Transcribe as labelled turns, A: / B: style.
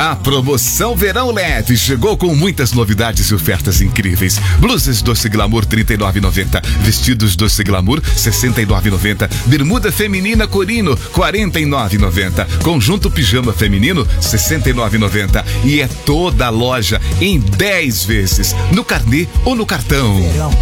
A: A promoção Verão Leve chegou com muitas novidades e ofertas incríveis. Blusas Doce Glamour R$ 39,90. Vestidos Doce Glamour R$ 69,90. Bermuda feminina Corino R$ 49,90. Conjunto pijama feminino R$ 69,90. E é toda a loja em 10 vezes, no carnê ou no cartão.